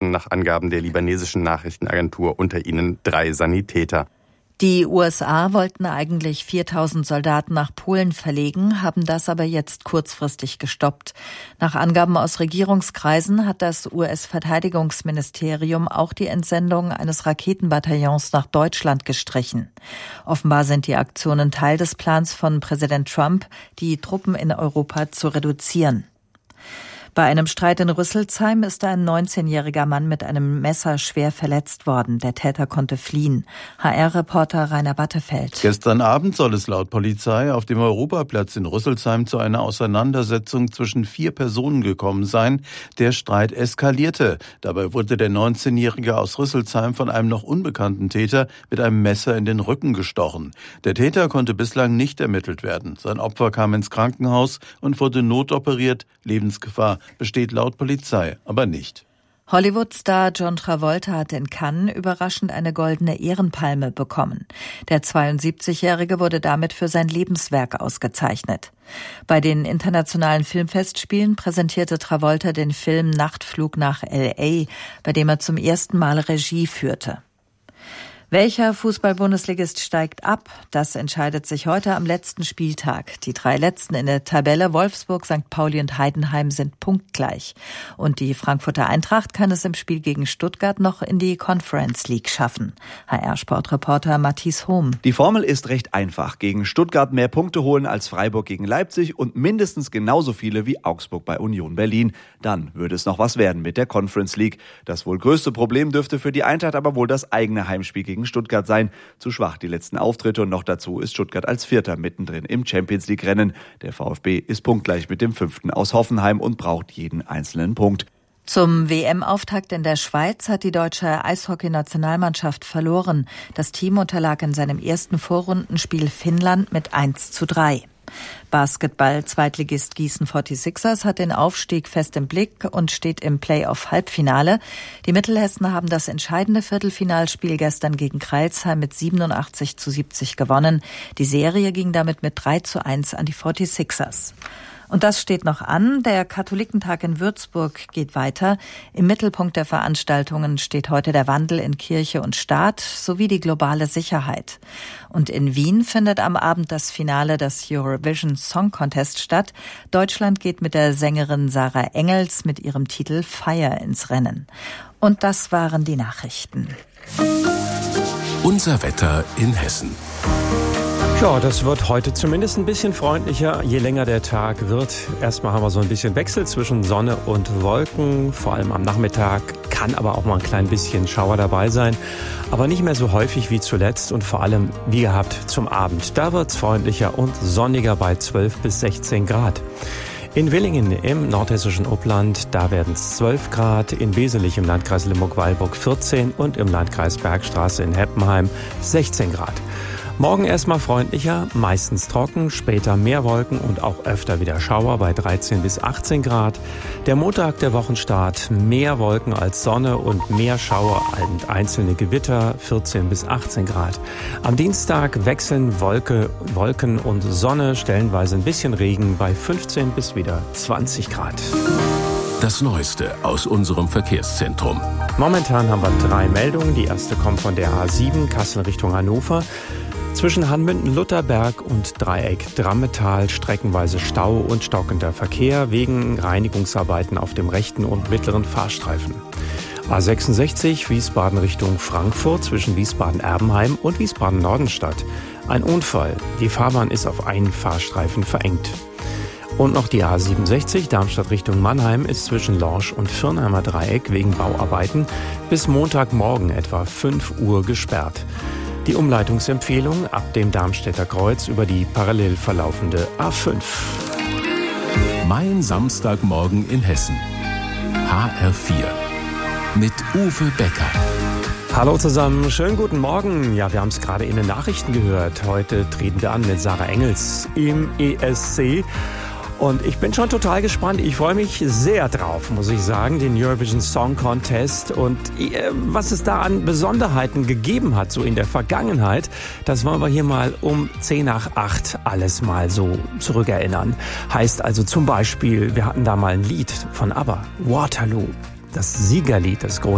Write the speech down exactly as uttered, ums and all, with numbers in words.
waren nach Angaben der libanesischen Nachrichtenagentur unter ihnen drei Sanitäter. Die U S A wollten eigentlich viertausend Soldaten nach Polen verlegen, haben das aber jetzt kurzfristig gestoppt. Nach Angaben aus Regierungskreisen hat das U S-Verteidigungsministerium auch die Entsendung eines Raketenbataillons nach Deutschland gestrichen. Offenbar sind die Aktionen Teil des Plans von Präsident Trump, die Truppen in Europa zu reduzieren. Bei einem Streit in Rüsselsheim ist ein neunzehnjähriger Mann mit einem Messer schwer verletzt worden. Der Täter konnte fliehen. H R-Reporter Rainer Battefeld. Gestern Abend soll es laut Polizei auf dem Europaplatz in Rüsselsheim zu einer Auseinandersetzung zwischen vier Personen gekommen sein. Der Streit eskalierte. Dabei wurde der neunzehnjährige aus Rüsselsheim von einem noch unbekannten Täter mit einem Messer in den Rücken gestochen. Der Täter konnte bislang nicht ermittelt werden. Sein Opfer kam ins Krankenhaus und wurde notoperiert. Lebensgefahr besteht laut Polizei aber nicht. Hollywood-Star John Travolta hat in Cannes überraschend eine goldene Ehrenpalme bekommen. Der zweiundsiebzigjährige wurde damit für sein Lebenswerk ausgezeichnet. Bei den internationalen Filmfestspielen präsentierte Travolta den Film Nachtflug nach L A, bei dem er zum ersten Mal Regie führte. Welcher Fußball-Bundesligist steigt ab? Das entscheidet sich heute am letzten Spieltag. Die drei letzten in der Tabelle, Wolfsburg, Sankt Pauli und Heidenheim, sind punktgleich. Und die Frankfurter Eintracht kann es im Spiel gegen Stuttgart noch in die Conference League schaffen. H R-Sportreporter Matthias Hohm. Die Formel ist recht einfach. Gegen Stuttgart mehr Punkte holen als Freiburg gegen Leipzig und mindestens genauso viele wie Augsburg bei Union Berlin. Dann würde es noch was werden mit der Conference League. Das wohl größte Problem dürfte für die Eintracht aber wohl das eigene Heimspiel gegen Stuttgart sein. Zu schwach die letzten Auftritte und noch dazu ist Stuttgart als Vierter mittendrin im Champions-League-Rennen. Der VfB ist punktgleich mit dem Fünften aus Hoffenheim und braucht jeden einzelnen Punkt. Zum W M-Auftakt in der Schweiz hat die deutsche Eishockey-Nationalmannschaft verloren. Das Team unterlag in seinem ersten Vorrundenspiel Finnland mit eins zu drei. Basketball-Zweitligist Gießen forty-sixers hat den Aufstieg fest im Blick und steht im Playoff-Halbfinale. Die Mittelhessen haben das entscheidende Viertelfinalspiel gestern gegen Crailsheim mit siebenundachtzig zu siebzig gewonnen. Die Serie ging damit mit drei zu eins an die forty-sixers. Und das steht noch an. Der Katholikentag in Würzburg geht weiter. Im Mittelpunkt der Veranstaltungen steht heute der Wandel in Kirche und Staat sowie die globale Sicherheit. Und in Wien findet am Abend das Finale des Eurovision Song Contest statt. Deutschland geht mit der Sängerin Sarah Engels mit ihrem Titel Fire ins Rennen. Und das waren die Nachrichten. Unser Wetter in Hessen. Ja, das wird heute zumindest ein bisschen freundlicher, je länger der Tag wird. Erstmal haben wir so ein bisschen Wechsel zwischen Sonne und Wolken, vor allem am Nachmittag, kann aber auch mal ein klein bisschen Schauer dabei sein, aber nicht mehr so häufig wie zuletzt und vor allem, wie gehabt, zum Abend. Da wird's freundlicher und sonniger bei zwölf bis sechzehn Grad. In Willingen im nordhessischen Upland, da werden es zwölf Grad, in Beselich im Landkreis Limburg-Weilburg vierzehn und im Landkreis Bergstraße in Heppenheim sechzehn Grad. Morgen erstmal freundlicher, meistens trocken, später mehr Wolken und auch öfter wieder Schauer bei dreizehn bis achtzehn Grad. Der Montag, der Wochenstart, mehr Wolken als Sonne und mehr Schauer und einzelne Gewitter, vierzehn bis achtzehn Grad. Am Dienstag wechseln Wolke, Wolken und Sonne, stellenweise ein bisschen Regen bei fünfzehn bis wieder zwanzig Grad. Das Neueste aus unserem Verkehrszentrum. Momentan haben wir drei Meldungen. Die erste kommt von der A sieben, Kassel Richtung Hannover. Zwischen Hanmünden-Lutherberg und Dreieck Drammetal streckenweise Stau und stockender Verkehr wegen Reinigungsarbeiten auf dem rechten und mittleren Fahrstreifen. A sechsundsechzig Wiesbaden Richtung Frankfurt zwischen Wiesbaden-Erbenheim und Wiesbaden-Nordenstadt. Ein Unfall. Die Fahrbahn ist auf einen Fahrstreifen verengt. Und noch die A siebenundsechzig Darmstadt Richtung Mannheim ist zwischen Lorsch und Firnheimer Dreieck wegen Bauarbeiten bis Montagmorgen etwa fünf Uhr gesperrt. Die Umleitungsempfehlung ab dem Darmstädter Kreuz über die parallel verlaufende A fünf. Mein Samstagmorgen in Hessen. H R vier. Mit Uwe Becker. Hallo zusammen, schönen guten Morgen. Ja, wir haben es gerade in den Nachrichten gehört. Heute treten wir an mit Sarah Engels im E S C. Und ich bin schon total gespannt. Ich freue mich sehr drauf, muss ich sagen, den Eurovision Song Contest. Und äh, was es da an Besonderheiten gegeben hat, so in der Vergangenheit, das wollen wir hier mal um zehn nach acht alles mal so zurückerinnern. Heißt also zum Beispiel, wir hatten da mal ein Lied von ABBA, Waterloo. Das Siegerlied, das große